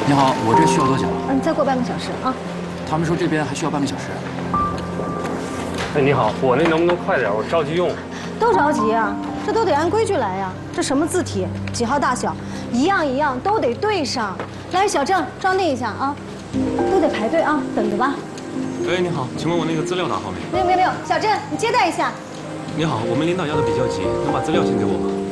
你好，我这需要多久？ 你再过半个小时啊。 他们说这边还需要半个小时。 哎，你好，我那能不能快点？我着急用。 都着急啊，这都得按规矩来呀。这什么字体，几号大小，一样一样都得对上。来，小郑装订一下啊，都得排队啊，等着吧。 哎，你好，请问我那个资料打好没？ 没有，小郑你接待一下。 你好，我们领导要的比较急，能把资料先给我吗？